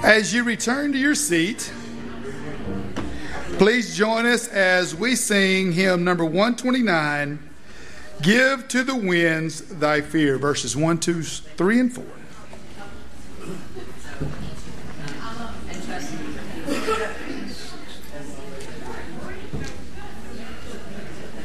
As you return to your seat, please join us as we sing hymn number 129, Give to the Winds Thy Fear, verses 1, 2, 3, and 4.